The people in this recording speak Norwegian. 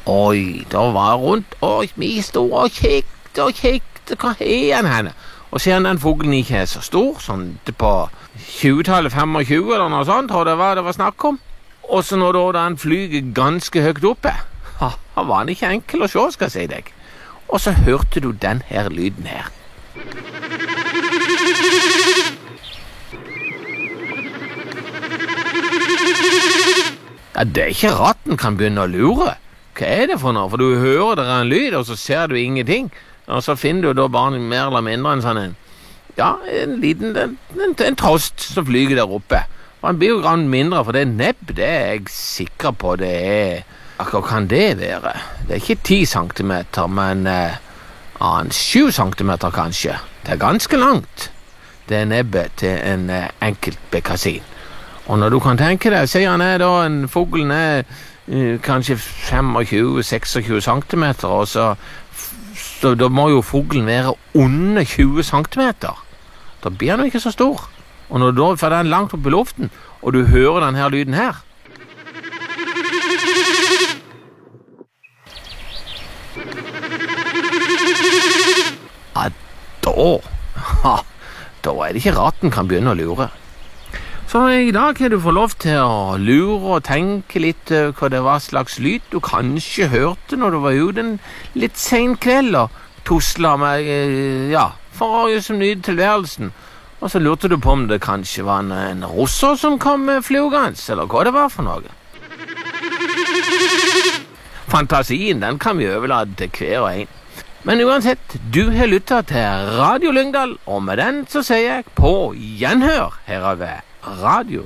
Oi, da var jeg rundt, og vi stod og kikket, hva er han henne? Og ser den fuglen ikke er så stor, sånn på 20-tallet, 25 eller noe sånt, tror jeg det var snakk om. Og så når da han flyger ganske høyt oppe, han var han ikke enkel å se, skal jeg si deg. Og så hørte du den her lyden her. Ja, det er ikke rart den kan begynne å lure. Hva er det for noe? For du hører det er en lyd, og så ser du ingenting. Og så finner du da bare mer eller mindre en sånn en liten en trost som flyger der oppe. Og han blir jo grann mindre, for det er nebb, det er jeg sikker på det er. Hva kan det være? Det er ikke 10 centimeter, men 7 centimeter kanskje. Det er ganske langt. Det er nebbet til en enkelt bekkasin. Og når du kan tenke deg, sier han da en fuglen kanskje 25-26 centimeter, og så da må jo fuglen være under 20 centimeter. Da blir han jo ikke så stor. Og når du da får den langt opp i luften, og du hører den her lyden her, da er det ikke rart den kan begynne å lure. Så i dag har du fått lov til å lure og tenke litt hva det var slags lyd du kanskje hørte når du var ute en litt sen kveld og tusla med, for å gjøre som nyte tilværelsen. Og så lurte du på om det kanskje var en russer som kom flygende, eller hva det var for noe. Fantasien, den kan vi overlade til hver og en. Men uansett, du har lyttet til Radio Lyngdal, og med den så sier jeg på gjenhør her over Radio